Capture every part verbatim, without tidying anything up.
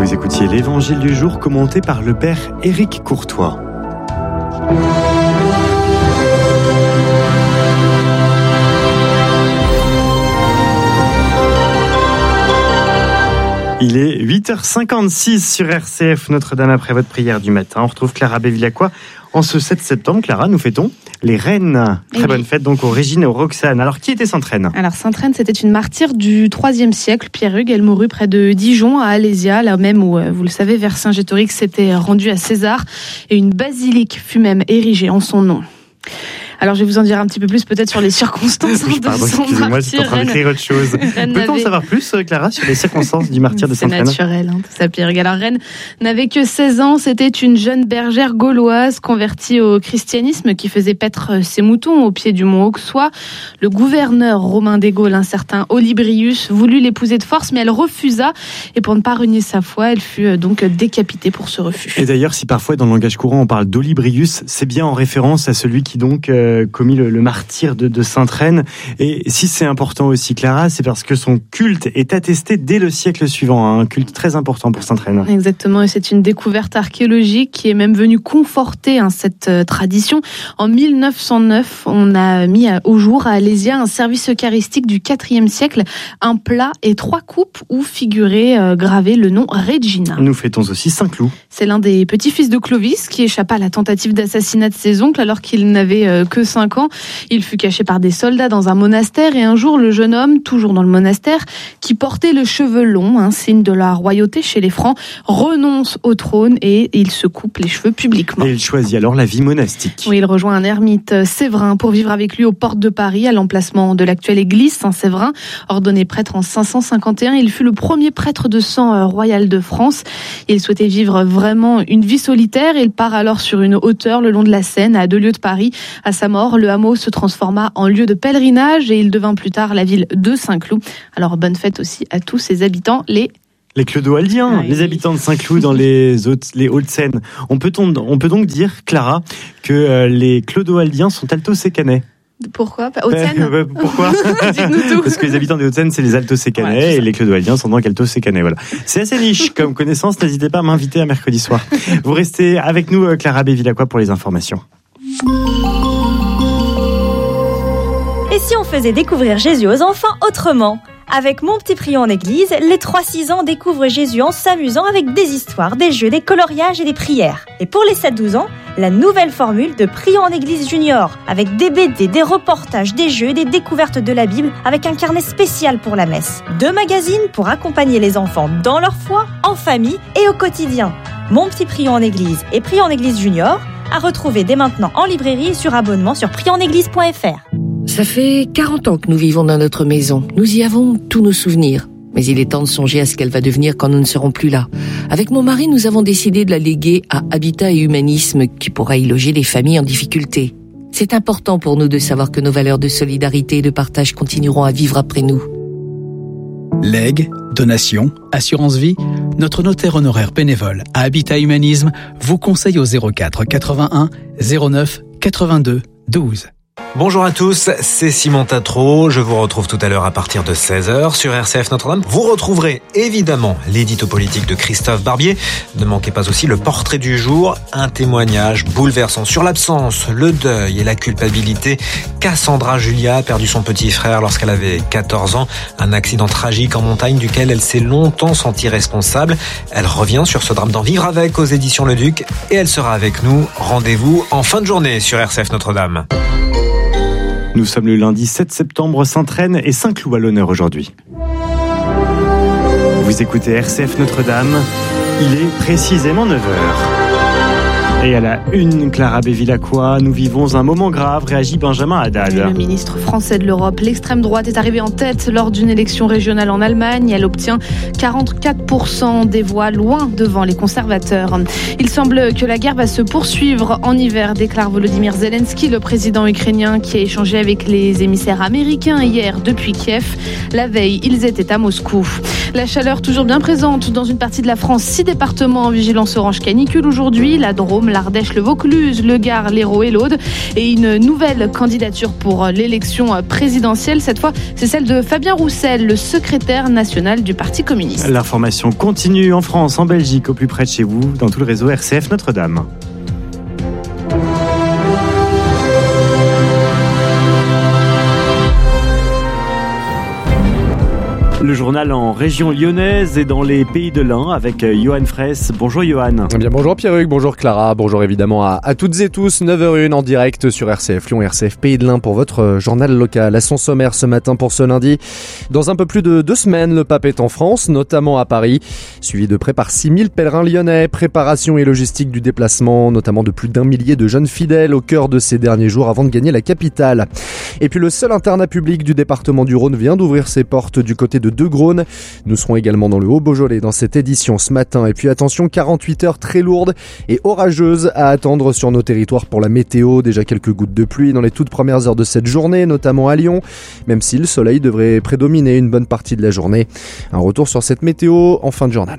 Vous écoutiez l'Évangile du jour commenté par le Père Éric Courtois. Il est huit heures cinquante-six sur R C F, Notre-Dame après votre prière du matin. On retrouve Clara Bevilacqua en ce sept septembre. Clara, nous fêtons les reines. Très oui. Bonne fête donc aux Régine et aux Roxane. Alors, qui était Sainte Reine ? Alors, Sainte Reine, c'était une martyre du troisième siècle, Pierre-Hugues. Elle mourut près de Dijon, à Alésia, là même où, vous le savez, Vercingétorix s'était rendu à César. Et une basilique fut même érigée en son nom. Alors, je vais vous en dire un petit peu plus peut-être sur les circonstances oui, pardon, de son excusez-moi, martyre. J'étais en train d'écrire autre chose. Peut-on en savoir plus, Clara, sur les circonstances du martyre de Sainte Reine ? C'est naturel, hein, tout ça, Pierre-Hugues. Alors, Reine n'avait que seize ans. C'était une jeune bergère gauloise convertie au christianisme qui faisait paître ses moutons au pied du mont Auxois. Le gouverneur romain des Gaules, un certain Olybrius, voulut l'épouser de force, mais elle refusa. Et pour ne pas renier sa foi, elle fut donc décapitée pour ce refus. Et d'ailleurs, si parfois dans le langage courant on parle d'Olybrius, c'est bien en référence à celui qui donc euh, commis le, le martyre de, de Sainte Reine. Et si c'est important aussi, Clara, c'est parce que son culte est attesté dès le siècle suivant, hein, un culte très important pour Sainte Reine. Exactement, et c'est une découverte archéologique qui est même venue conforter hein, cette euh, tradition. En mille neuf cent neuf, on a mis à, au jour à Alésia un service eucharistique du quatrième siècle, un plat et trois coupes où figurait euh, gravé le nom Regina. Nous fêtons aussi Saint-Cloud. C'est l'un des petits-fils de Clovis qui échappa à la tentative d'assassinat de ses oncles alors qu'il n'avait euh, que cinq ans. Il fut caché par des soldats dans un monastère et un jour, le jeune homme, toujours dans le monastère, qui portait le cheveu long, un signe de la royauté chez les Francs, renonce au trône et il se coupe les cheveux publiquement. Et il choisit alors la vie monastique. Oui, il rejoint un ermite Séverin pour vivre avec lui aux portes de Paris, à l'emplacement de l'actuelle église Saint-Séverin. Ordonné prêtre en cinq cent cinquante et un, il fut le premier prêtre de sang royal de France. Il souhaitait vivre vraiment une vie solitaire. Il part alors sur une hauteur le long de la Seine, à deux lieues de Paris. À sa mort, le hameau se transforma en lieu de pèlerinage et il devint plus tard la ville de Saint-Cloud. Alors bonne fête aussi à tous ses habitants, les Les Clodoaldiens, oui. Les habitants de Saint-Cloud dans les, Hautes, les Hauts-de-Seine. On peut, on, on peut donc dire, Clara, que euh, les Clodoaldiens sont alto-sécanais. Pourquoi pas Haute-Seine euh, bah, Pourquoi Dites-nous tout. Parce que les habitants des Hauts-de-Seine, c'est les alto-sécanais ouais, et les Clodoaldiens sont donc alto-sécanais. Voilà. C'est assez riche comme connaissance. N'hésitez pas à m'inviter à mercredi soir. Vous restez avec nous, Clara Bevilacqua, pour les informations. Et si on faisait découvrir Jésus aux enfants autrement ? Avec Mon Petit Prion en Église, les trois six ans découvrent Jésus en s'amusant avec des histoires, des jeux, des coloriages et des prières. Et pour les sept douze ans, la nouvelle formule de Prion en Église Junior, avec des B D, des reportages, des jeux et des découvertes de la Bible, avec un carnet spécial pour la messe. Deux magazines pour accompagner les enfants dans leur foi, en famille et au quotidien. Mon Petit Prion en Église et Prion en Église Junior, à retrouver dès maintenant en librairie et sur abonnement sur prion en église point f r. Ça fait quarante ans que nous vivons dans notre maison. Nous y avons tous nos souvenirs. Mais il est temps de songer à ce qu'elle va devenir quand nous ne serons plus là. Avec mon mari, nous avons décidé de la léguer à Habitat et Humanisme, qui pourra y loger les familles en difficulté. C'est important pour nous de savoir que nos valeurs de solidarité et de partage continueront à vivre après nous. Legs, donations, assurance vie, notre notaire honoraire bénévole à Habitat Humanisme vous conseille au zéro quatre quatre-vingt-un zéro neuf quatre-vingt-deux douze. Bonjour à tous, c'est Simon Tatro. Je vous retrouve tout à l'heure à partir de seize heures sur R C F Notre-Dame. Vous retrouverez évidemment l'édito politique de Christophe Barbier. Ne manquez pas aussi le portrait du jour, un témoignage bouleversant sur l'absence, le deuil et la culpabilité. Cassandra Julia a perdu son petit frère lorsqu'elle avait quatorze ans. Un accident tragique en montagne duquel elle s'est longtemps sentie responsable. Elle revient sur ce drame d'en vivre avec aux éditions Le Duc et elle sera avec nous. Rendez-vous en fin de journée sur R C F Notre-Dame. Nous sommes le lundi sept septembre, Sainte Reine et Saint-Cloud à l'honneur aujourd'hui. Vous écoutez R C F Notre-Dame, il est précisément neuf heures. Et à la une, Clara Bevilacqua, nous vivons un moment grave, réagit Benjamin Haddad. Le ministre français de l'Europe, l'extrême droite est arrivée en tête lors d'une élection régionale en Allemagne. Elle obtient quarante-quatre pour cent des voix, loin devant les conservateurs. Il semble que la guerre va se poursuivre en hiver, déclare Volodymyr Zelensky, le président ukrainien qui a échangé avec les émissaires américains hier depuis Kiev. La veille, ils étaient à Moscou. La chaleur toujours bien présente dans une partie de la France. Six départements en vigilance orange canicule aujourd'hui, la Drôme, Drôme, l'Ardèche, le Vaucluse, le Gard, l'Hérault et l'Aude. Et une nouvelle candidature pour l'élection présidentielle. Cette fois, c'est celle de Fabien Roussel, le secrétaire national du Parti communiste. L'information continue en France, en Belgique, au plus près de chez vous, dans tout le réseau R C F Notre-Dame. Le journal en région lyonnaise et dans les pays de l'Ain avec Johan Fraisse. Bonjour Johan. Eh bien, bonjour Pierruc, bonjour Clara, bonjour évidemment à, à toutes et tous. neuf heures zéro un en direct sur R C F Lyon, R C F Pays de l'Ain pour votre journal local. À son sommaire ce matin pour ce lundi. Dans un peu plus de deux semaines, le pape est en France, notamment à Paris, suivi de près par six mille pèlerins lyonnais. Préparation et logistique du déplacement, notamment de plus d'un millier de jeunes fidèles au cœur de ces derniers jours avant de gagner la capitale. Et puis le seul internat public du département du Rhône vient d'ouvrir ses portes du côté de de Grosne. Nous serons également dans le Haut-Beaujolais dans cette édition ce matin. Et puis attention, quarante-huit heures très lourdes et orageuses à attendre sur nos territoires pour la météo. Déjà quelques gouttes de pluie dans les toutes premières heures de cette journée, notamment à Lyon, même si le soleil devrait prédominer une bonne partie de la journée. Un retour sur cette météo en fin de journal.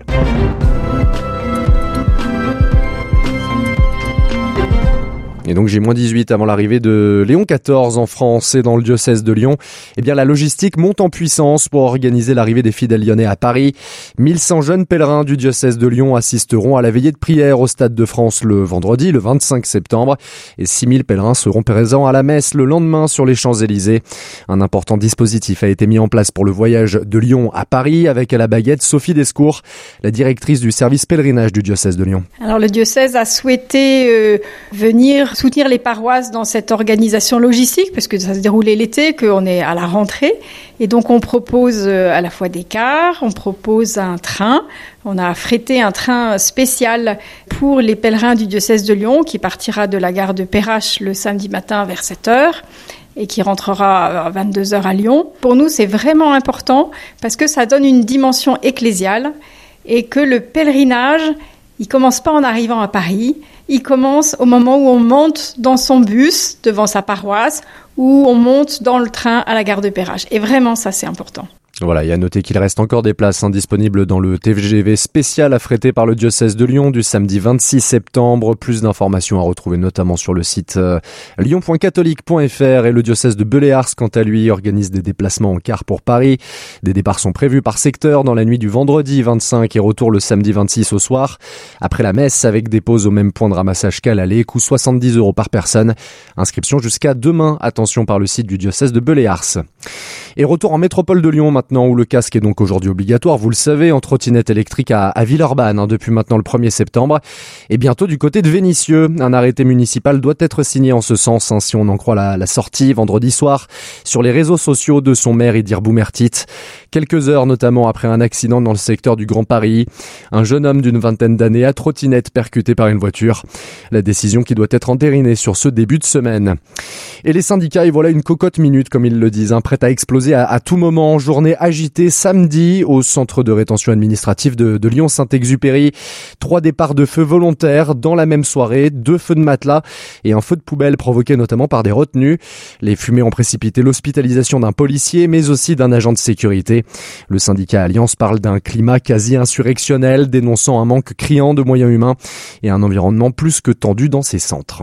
Et donc j'ai moins dix-huit avant l'arrivée de Léon quatorze en France et dans le diocèse de Lyon. Eh bien la logistique monte en puissance pour organiser l'arrivée des fidèles lyonnais à Paris. mille cent jeunes pèlerins du diocèse de Lyon assisteront à la veillée de prière au Stade de France le vendredi, le vingt-cinq septembre. Et six mille pèlerins seront présents à la messe le lendemain sur les Champs-Élysées. Un important dispositif a été mis en place pour le voyage de Lyon à Paris avec à la baguette Sophie Descours, la directrice du service pèlerinage du diocèse de Lyon. Alors le diocèse a souhaité euh, venir soutenir les paroisses dans cette organisation logistique, parce que ça se déroulait l'été, qu'on est à la rentrée. Et donc on propose à la fois des cars, on propose un train. On a affrété un train spécial pour les pèlerins du diocèse de Lyon qui partira de la gare de Perrache le samedi matin vers sept heures. Et qui rentrera à vingt-deux heures à Lyon. Pour nous, c'est vraiment important parce que ça donne une dimension ecclésiale et que le pèlerinage, il commence pas en arrivant à Paris, il commence au moment où on monte dans son bus devant sa paroisse ou on monte dans le train à la gare de Perrache. Et vraiment, ça, c'est important. Voilà, il y a noté qu'il reste encore des places indisponibles dans le T G V spécial affrété par le diocèse de Lyon du samedi vingt-six septembre. Plus d'informations à retrouver notamment sur le site euh, lyon point catholique point f r et le diocèse de Belley-Ars, quant à lui, organise des déplacements en car pour Paris. Des départs sont prévus par secteur dans la nuit du vendredi vingt-cinq et retour le samedi vingt-six au soir. Après la messe, avec des pauses au même point de ramassage qu'à l'aller, coût soixante-dix euros par personne. Inscription jusqu'à demain, attention, par le site du diocèse de Belley-Ars. Et retour en métropole de Lyon maintenant, où le casque est donc aujourd'hui obligatoire, vous le savez, en trottinette électrique à, à Villeurbanne, hein, depuis maintenant le premier septembre. Et bientôt du côté de Vénissieux, un arrêté municipal doit être signé en ce sens, hein, si on en croit la, la sortie vendredi soir sur les réseaux sociaux de son maire Idir Boumertit. Quelques heures notamment après un accident dans le secteur du Grand Paris. Un jeune homme d'une vingtaine d'années à trottinette percuté par une voiture. La décision qui doit être entérinée sur ce début de semaine. Et les syndicats, y voilà une cocotte minute, comme ils le disent, hein, prête à exploser à, à tout moment. Journée agitée samedi au centre de rétention administrative de, de Lyon-Saint-Exupéry. Trois départs de feu volontaires dans la même soirée, deux feux de matelas et un feu de poubelle provoqué notamment par des retenues. Les fumées ont précipité l'hospitalisation d'un policier, mais aussi d'un agent de sécurité. Le syndicat Alliance parle d'un climat quasi insurrectionnel, dénonçant un manque criant de moyens humains et un environnement plus que tendu dans ces centres.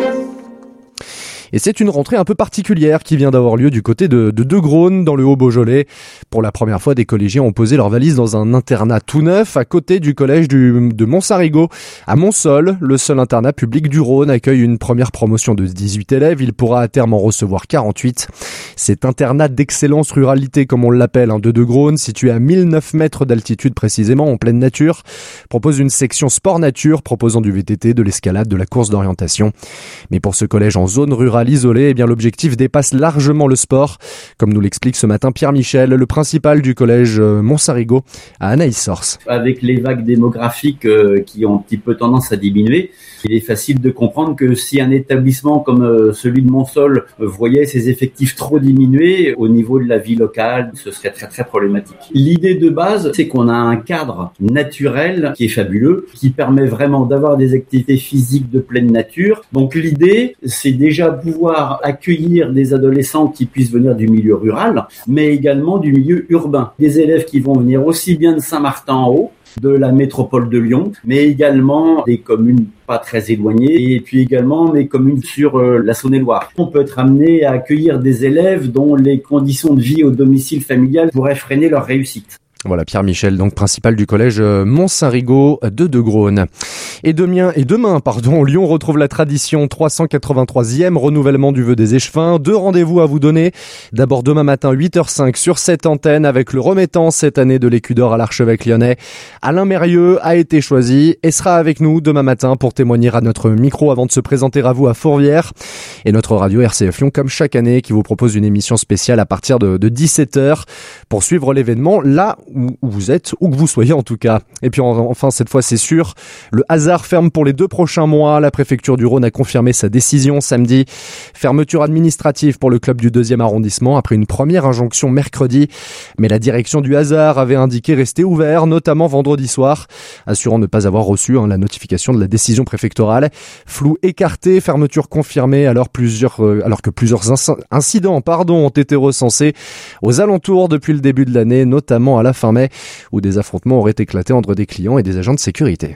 Et c'est une rentrée un peu particulière qui vient d'avoir lieu du côté de, de Degraunes, dans le Haut-Beaujolais. Pour la première fois, des collégiens ont posé leurs valises dans un internat tout neuf, à côté du collège du, de Montsarigot. À Montsol, le seul internat public du Rhône accueille une première promotion de dix-huit élèves. Il pourra à terme en recevoir quarante-huit. Cet internat d'excellence ruralité, comme on l'appelle, hein, de Degraunes, situé à mille neuf mètres d'altitude précisément, en pleine nature, propose une section sport nature proposant du V T T, de l'escalade, de la course d'orientation. Mais pour ce collège en zone rurale isolé, eh bien l'objectif dépasse largement le sport, comme nous l'explique ce matin Pierre Michel, le principal du collège Montsarigot à Anaïs-Sors. Avec les vagues démographiques euh, qui ont un petit peu tendance à diminuer, il est facile de comprendre que si un établissement comme euh, celui de Montsol euh, voyait ses effectifs trop diminuer au niveau de la vie locale, ce serait très très problématique. L'idée de base, c'est qu'on a un cadre naturel qui est fabuleux, qui permet vraiment d'avoir des activités physiques de pleine nature. Donc l'idée, c'est déjà pouvoir pouvoir accueillir des adolescents qui puissent venir du milieu rural, mais également du milieu urbain. Des élèves qui vont venir aussi bien de Saint-Martin-en-Haut, de la métropole de Lyon, mais également des communes pas très éloignées, et puis également des communes sur euh, la Saône-et-Loire. On peut être amené à accueillir des élèves dont les conditions de vie au domicile familial pourraient freiner leur réussite. Voilà, Pierre Michel, donc principal du collège Mont-Saint-Rigaud de De Graune. Et demain, et demain, pardon, Lyon retrouve la tradition trois cent quatre-vingt-troisième renouvellement du vœu des échevins. Deux rendez-vous à vous donner. D'abord demain matin, huit heures cinq sur cette antenne avec le remettant cette année de l'écu d'or à l'archevêque lyonnais. Alain Mérieux a été choisi et sera avec nous demain matin pour témoigner à notre micro avant de se présenter à vous à Fourvière. Et notre radio R C F Lyon, comme chaque année, qui vous propose une émission spéciale à partir de, de dix-sept heures pour suivre l'événement là où vous êtes, où que vous soyez en tout cas. Et puis enfin, cette fois c'est sûr, le hasard ferme pour les deux prochains mois. La préfecture du Rhône a confirmé sa décision samedi. Fermeture administrative pour le club du deuxième arrondissement après une première injonction mercredi. Mais la direction du hasard avait indiqué rester ouvert, notamment vendredi soir, assurant ne pas avoir reçu hein, la notification de la décision préfectorale. Flou écarté, fermeture confirmée alors, plusieurs, euh, alors que plusieurs inc- incidents pardon, ont été recensés aux alentours depuis le début de l'année, notamment à la fin mai, où des affrontements auraient éclaté entre des clients et des agents de sécurité.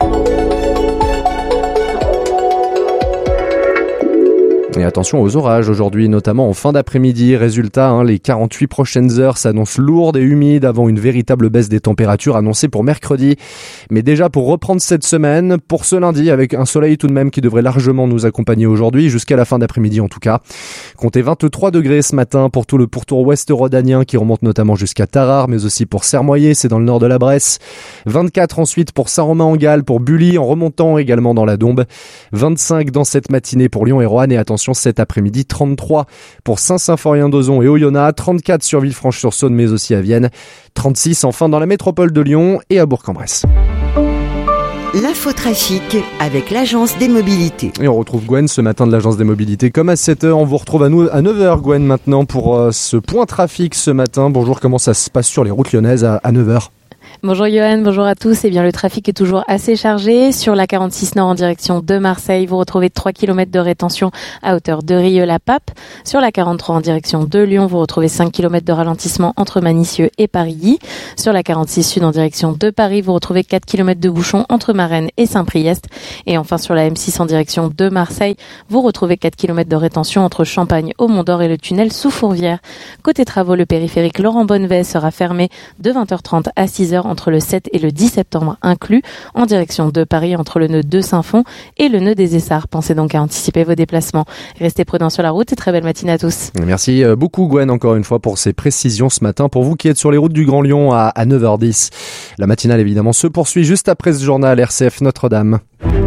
Et attention aux orages aujourd'hui, notamment en fin d'après-midi. Résultat, hein, les quarante-huit prochaines heures s'annoncent lourdes et humides avant une véritable baisse des températures annoncée pour mercredi. Mais déjà pour reprendre cette semaine, pour ce lundi, avec un soleil tout de même qui devrait largement nous accompagner aujourd'hui, jusqu'à la fin d'après-midi en tout cas. Comptez vingt-trois degrés ce matin pour tout le pourtour ouest rhodanien qui remonte notamment jusqu'à Tarare, mais aussi pour Sermoyer, c'est dans le nord de la Bresse. vingt-quatre ensuite pour Saint-Romain-en-Galles, pour Bully, en remontant également dans la Dombe. vingt-cinq dans cette matinée pour Lyon et Roanne, et attention cet après-midi, trente-trois pour Saint-Symphorien-d'Ozon et Oyonnax, trente-quatre sur Villefranche-sur-Saône mais aussi à Vienne, trente-six enfin dans la métropole de Lyon et à Bourg-en-Bresse. L'infotrafic avec l'agence des mobilités. Et on retrouve Gwen ce matin de l'agence des mobilités comme à sept heures. On vous retrouve à nous à neuf heures Gwen maintenant pour euh, ce point trafic ce matin. Bonjour, comment ça se passe sur les routes lyonnaises à, à neuf heures? Bonjour Johan, bonjour à tous. Eh bien, le trafic est toujours assez chargé. Sur la quarante-six Nord en direction de Marseille, vous retrouvez trois kilomètres de rétention à hauteur de Rieux-la-Pape. Sur la quarante-trois en direction de Lyon, vous retrouvez cinq kilomètres de ralentissement entre Manicieux et Paris. Sur la quarante-six Sud en direction de Paris, vous retrouvez quatre kilomètres de bouchons entre Marennes et Saint-Priest. Et enfin, sur la M six en direction de Marseille, vous retrouvez quatre kilomètres de rétention entre Champagne au Mont-d'Or et le tunnel sous Fourvière. Côté travaux, le périphérique Laurent Bonnevet sera fermé de vingt heures trente à six heures entre le sept et le dix septembre inclus, en direction de Paris entre le nœud de Saint-Fond et le nœud des Essarts. Pensez donc à anticiper vos déplacements. Restez prudents sur la route et très belle matinée à tous. Merci beaucoup Gwen encore une fois pour ces précisions ce matin. Pour vous qui êtes sur les routes du Grand Lyon à, à neuf heures dix, la matinale évidemment se poursuit juste après ce journal R C F Notre-Dame.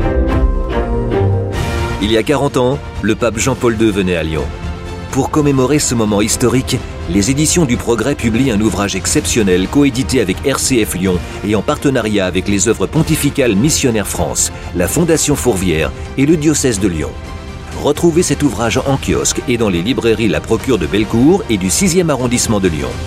Il y a quarante ans, le pape Jean-Paul deux venait à Lyon. Pour commémorer ce moment historique, les éditions du Progrès publient un ouvrage exceptionnel coédité avec R C F Lyon et en partenariat avec les œuvres pontificales Missionnaires France, la Fondation Fourvière et le diocèse de Lyon. Retrouvez cet ouvrage en kiosque et dans les librairies La Procure de Bellecour et du sixième arrondissement de Lyon.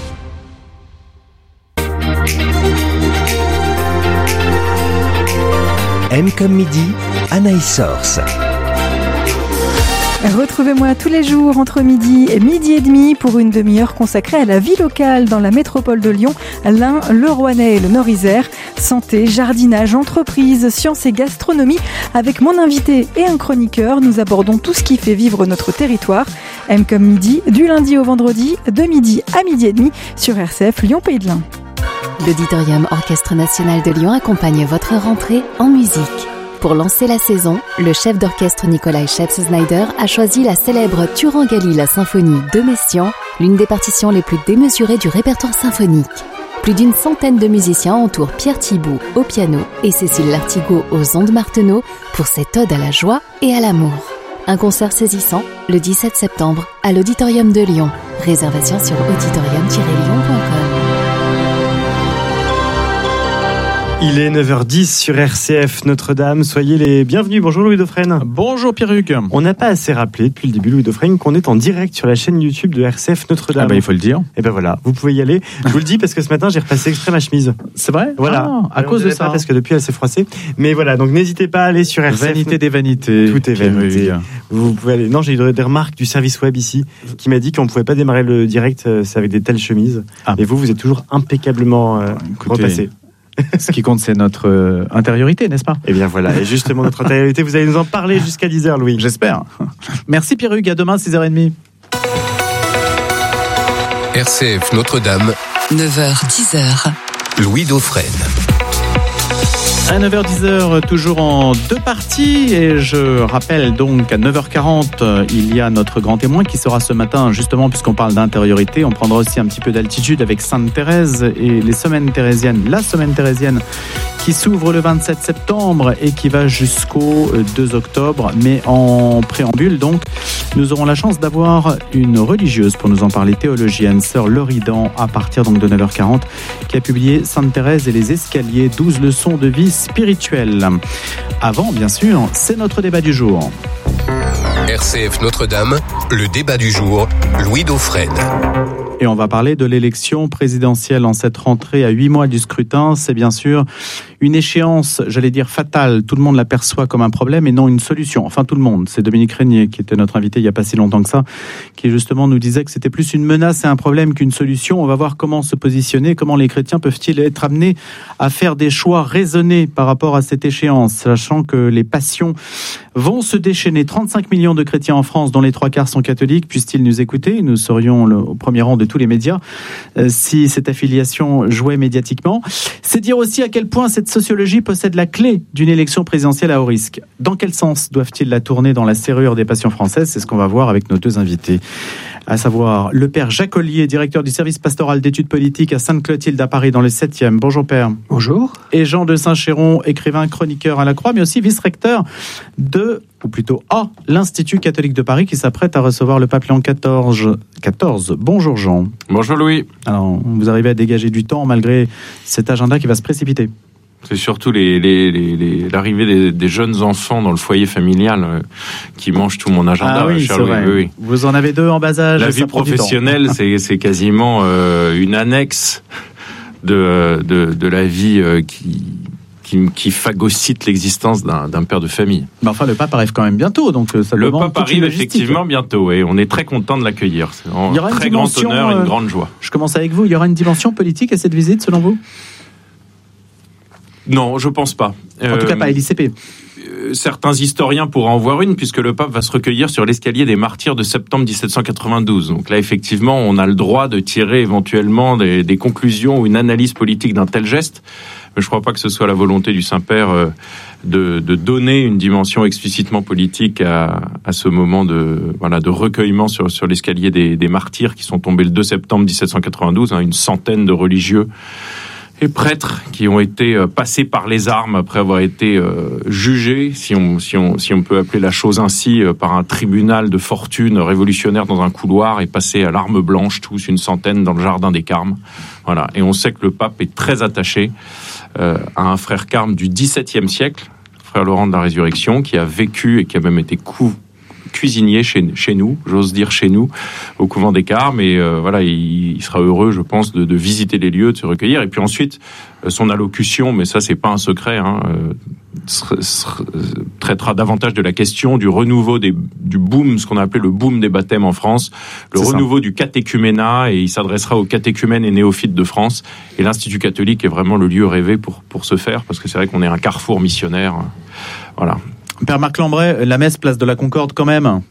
M comme midi, Anaïs Source. Retrouvez-moi tous les jours entre midi et midi et demi pour une demi-heure consacrée à la vie locale dans la métropole de Lyon, l'Ain, le Rouennais et le Nord-Isère. Santé, jardinage, entreprise, sciences et gastronomie. Avec mon invité et un chroniqueur, nous abordons tout ce qui fait vivre notre territoire. M comme midi, du lundi au vendredi, de midi à midi et demi sur R C F Lyon Pays de l'Ain. L'Auditorium Orchestre National de Lyon accompagne votre rentrée en musique. Pour lancer la saison, le chef d'orchestre Nikolai Scheps-Snyder a choisi la célèbre Turangali la symphonie de Messiaen, l'une des partitions les plus démesurées du répertoire symphonique. Plus d'une centaine de musiciens entourent Pierre Thibault au piano et Cécile Lartigot aux ondes Martenot pour cette ode à la joie et à l'amour. Un concert saisissant le dix-sept septembre à l'Auditorium de Lyon. Réservation sur auditorium tiret lyon point com. Il est neuf heures dix sur R C F Notre-Dame. Soyez les bienvenus. Bonjour Louis Dauphren. Bonjour Pierruc. On n'a pas assez rappelé depuis le début, Louis Dauphren, qu'on est en direct sur la chaîne YouTube de R C F Notre-Dame. Ah bah il faut le dire. Et ben voilà, vous pouvez y aller. Je vous le dis parce que ce matin j'ai repassé exprès ma chemise. C'est vrai ? Voilà. Ah, à cause de ça. Parce que depuis elle s'est froissée. Mais voilà, donc n'hésitez pas à aller sur R C F. Vanité des vanités. Tout est vanité. Vous pouvez aller. Non, j'ai eu des remarques du service web ici qui m'a dit qu'on ne pouvait pas démarrer le direct c'est avec des telles chemises. Ah. Et vous, vous êtes toujours impeccablement euh, Écoutez, repassé. Ce qui compte, c'est notre euh, intériorité, n'est-ce pas ? Eh bien voilà, et justement notre intériorité, vous allez nous en parler jusqu'à dix heures, Louis. J'espère. Merci Pierruc, à demain, six heures trente. R C F Notre-Dame, neuf heures dix heures. Louis Dauphren. À neuf heures dix, toujours en deux parties, et je rappelle donc à neuf heures quarante, il y a notre grand témoin qui sera ce matin, justement puisqu'on parle d'intériorité, on prendra aussi un petit peu d'altitude avec Sainte Thérèse et les semaines thérésiennes, la semaine thérésienne qui s'ouvre le vingt-sept septembre et qui va jusqu'au deux octobre, mais en préambule donc, nous aurons la chance d'avoir une religieuse pour nous en parler, théologienne, sœur Loridan, à partir donc de neuf heures quarante, qui a publié Sainte Thérèse et les escaliers, douze leçons de vie spirituelle. Avant, bien sûr, c'est notre débat du jour. R C F Notre-Dame, le débat du jour, Louis Dauphren. Et on va parler de l'élection présidentielle en cette rentrée à huit mois du scrutin. C'est bien sûr une échéance, j'allais dire fatale. Tout le monde l'aperçoit comme un problème et non une solution. Enfin, tout le monde. C'est Dominique Régnier qui était notre invité il n'y a pas si longtemps que ça, qui justement nous disait que c'était plus une menace et un problème qu'une solution. On va voir comment se positionner, comment les chrétiens peuvent-ils être amenés à faire des choix raisonnés par rapport à cette échéance, sachant que les passions vont se déchaîner. trente-cinq millions de chrétiens en France, dont les trois quarts sont catholiques. Puissent-ils nous écouter ? Nous serions le, au premier rang de tous les médias euh, si cette affiliation jouait médiatiquement. C'est dire aussi à quel point cette sociologie possède la clé d'une élection présidentielle à haut risque. Dans quel sens doivent-ils la tourner dans la serrure des passions françaises ? C'est ce qu'on va voir avec nos deux invités. À savoir le père Jacques Ollier, directeur du service pastoral d'études politiques à Sainte-Clotilde à Paris dans le septième. Bonjour père. Bonjour. Et Jean de Saint-Chéron, écrivain, chroniqueur à la Croix, mais aussi vice-recteur de, ou plutôt à, l'Institut catholique de Paris qui s'apprête à recevoir le pape Léon quatorze. quatorze. Bonjour Jean. Bonjour Louis. Alors, vous arrivez à dégager du temps malgré cet agenda qui va se précipiter. C'est surtout les, les, les, les, l'arrivée des, des jeunes enfants dans le foyer familial euh, qui mangent tout mon agenda. Ah oui, cher c'est Louis. vrai. Oui, oui. Vous en avez deux en bas âge. La vie professionnelle, c'est, c'est quasiment euh, une annexe de, de, de la vie euh, qui... Qui, qui phagocyte l'existence d'un, d'un père de famille. Mais enfin, le pape arrive quand même bientôt, donc ça le demande pape arrive effectivement bientôt, et on est très content de l'accueillir. C'est un très grand honneur, une grande joie. Je commence avec vous. Il y aura une dimension politique à cette visite, selon vous ? Non, je pense pas. En euh, tout cas, pas à l'I C P. Certains historiens pourraient en voir une, puisque le pape va se recueillir sur l'escalier des martyrs de septembre dix-sept cent quatre-vingt-douze. Donc là, effectivement, on a le droit de tirer éventuellement des, des conclusions ou une analyse politique d'un tel geste. Mais je ne crois pas que ce soit la volonté du Saint-Père euh, de, de donner une dimension explicitement politique à, à ce moment de, voilà, de recueillement sur, sur l'escalier des, des martyrs qui sont tombés le deux septembre dix-sept cent quatre-vingt-douze, hein, une centaine de religieux et prêtres qui ont été euh, passés par les armes après avoir été euh, jugés, si on, si, on, si on peut appeler la chose ainsi, euh, par un tribunal de fortune révolutionnaire dans un couloir et passés à l'arme blanche, tous une centaine dans le jardin des Carmes. Voilà. Et on sait que le pape est très attaché euh, à un frère carme du dix-septième siècle, frère Laurent de la Résurrection, qui a vécu et qui a même été cou- cuisinier chez, chez nous, j'ose dire chez nous, au couvent des Carmes, et euh, voilà, il, il sera heureux, je pense, de, de visiter les lieux, de se recueillir, et puis ensuite, euh, son allocution, mais ça c'est pas un secret, hein, euh, sera, sera, traitera davantage de la question du renouveau des, du boom, ce qu'on a appelé le boom des baptêmes en France, le c'est renouveau ça. Du catéchuménat, et il s'adressera aux catéchumènes et néophytes de France, et l'Institut catholique est vraiment le lieu rêvé pour, pour ce faire, parce que c'est vrai qu'on est un carrefour missionnaire, voilà. Père Marc Lambray, la messe, place de la Concorde quand même.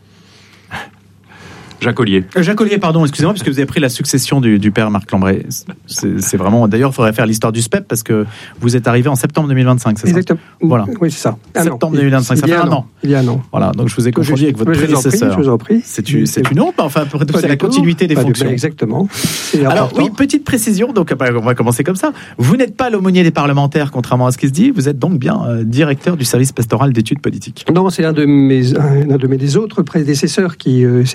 Jacques Ollier. Euh, Jacques Ollier, pardon, excusez-moi, parce que vous avez pris la succession du, du père Marc Lambray. C'est, c'est vraiment... D'ailleurs, il faudrait faire l'histoire du S P E P, parce que vous êtes arrivé en septembre deux mille vingt-cinq, c'est Exactement. ça ? Voilà. Oui, c'est ça. Un septembre deux mille vingt-cinq, ça fait un an. Il y a un an. Voilà, donc je vous ai confondu avec votre je prédécesseur. Je vous en prie. C'est une, c'est une honte, enfin, après tout, c'est la continuité des pas fonctions. Du, exactement. Alors, oui, petite précision, donc on va commencer comme ça. Vous n'êtes pas l'aumônier des parlementaires, contrairement à ce qui se dit, vous êtes donc bien euh, directeur du service pastoral d'études politiques. Non, c'est un de mes, un de mes des autres prédécesseurs qui euh, s'est intitulé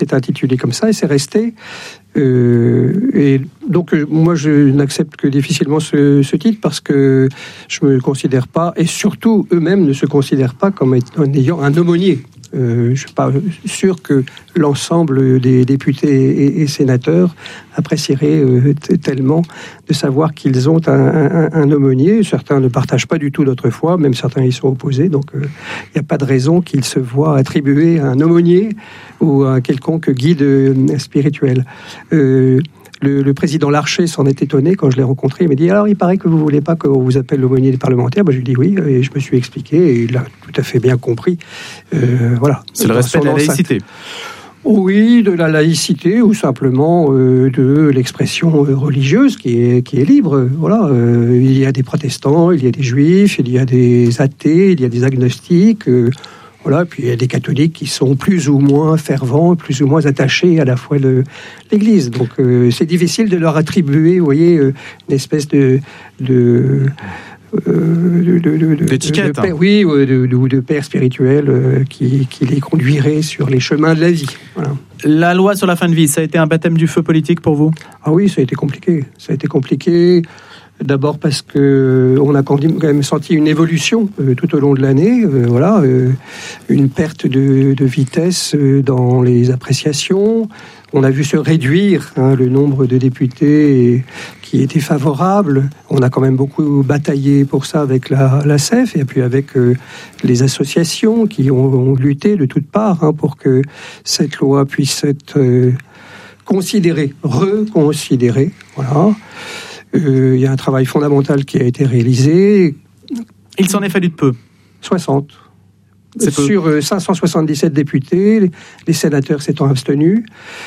dit comme ça, et c'est resté. Euh, et donc euh, moi je n'accepte que difficilement ce, ce titre parce que je me considère pas, et surtout eux-mêmes ne se considèrent pas comme en ayant un aumônier. Euh, je ne suis pas sûr que l'ensemble des députés et, et sénateurs apprécieraient euh, t- tellement de savoir qu'ils ont un, un, un aumônier. Certains ne partagent pas du tout notre foi, même certains y sont opposés, donc il euh, n'y a pas de raison qu'ils se voient attribuer un aumônier ou un quelconque guide euh, spirituel. Euh, Le, le président Larcher s'en est étonné quand je l'ai rencontré. Il m'a dit, alors il paraît que vous ne voulez pas qu'on vous appelle l'aumônier des parlementaires. Ben, je lui ai dit oui, et je me suis expliqué, et il a tout à fait bien compris. Euh, voilà. C'est le respect de la laïcité. Oui, de la laïcité, ou simplement euh, de l'expression religieuse qui est, qui est libre. Voilà. Euh, il y a des protestants, il y a des juifs, il y a des athées, il y a des agnostiques. Euh, Voilà, puis il y a des catholiques qui sont plus ou moins fervents, plus ou moins attachés à la foi de l'Église. Donc euh, c'est difficile de leur attribuer, vous voyez, euh, une espèce de... de Euh, de, de, de, de, d'étiquette, de père, hein. Oui, ou de, de, de père spirituel euh, qui, qui les conduirait sur les chemins de la vie. Voilà. La loi sur la fin de vie, ça a été un baptême du feu politique pour vous ? Ah oui, ça a été compliqué. Ça a été compliqué. D'abord parce que on a quand même senti une évolution euh, tout au long de l'année, euh, voilà, euh, une perte de, de vitesse euh, dans les appréciations. On a vu se réduire hein, le nombre de députés qui étaient favorables. On a quand même beaucoup bataillé pour ça avec la, la C E F et puis avec euh, les associations qui ont, ont lutté de toutes parts hein, pour que cette loi puisse être euh, considérée, reconsidérée. Voilà. Il euh, y a un travail fondamental qui a été réalisé. Il s'en est fallu de peu. soixante. C'est Sur euh, cinq cent soixante-dix-sept députés, les, les sénateurs s'étant abstenus.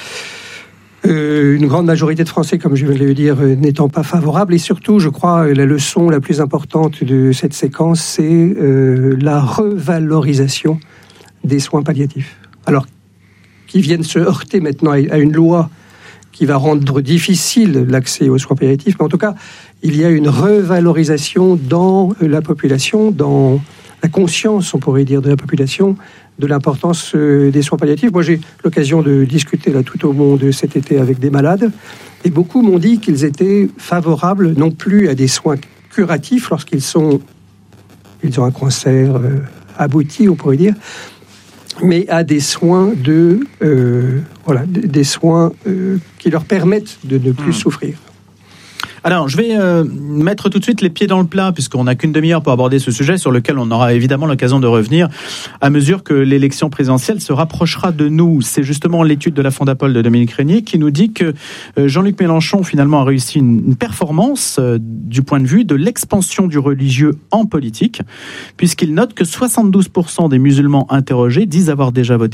Euh, une grande majorité de Français, comme je viens de le dire, euh, n'étant pas favorables. Et surtout, je crois, la leçon la plus importante de cette séquence, c'est euh, la revalorisation des soins palliatifs. Alors, qui viennent se heurter maintenant à, à une loi qui va rendre difficile l'accès aux soins palliatifs, mais en tout cas, il y a une revalorisation dans la population, dans la conscience, on pourrait dire, de la population, de l'importance des soins palliatifs. Moi, j'ai l'occasion de discuter là tout au long de cet été avec des malades, et beaucoup m'ont dit qu'ils étaient favorables non plus à des soins curatifs lorsqu'ils sont, ils ont un cancer euh, abouti, on pourrait dire, mais à des soins de euh, voilà des soins euh, qui leur permettent de ne plus mmh. souffrir. Alors, je vais euh, mettre tout de suite les pieds dans le plat, puisqu'on n'a qu'une demi-heure pour aborder ce sujet, sur lequel on aura évidemment l'occasion de revenir à mesure que l'élection présidentielle se rapprochera de nous. C'est justement l'étude de la Fondapol de Dominique Régnier qui nous dit que euh, Jean-Luc Mélenchon finalement a réussi une, une performance euh, du point de vue de l'expansion du religieux en politique, puisqu'il note que soixante-douze pour cent des musulmans interrogés disent avoir déjà voté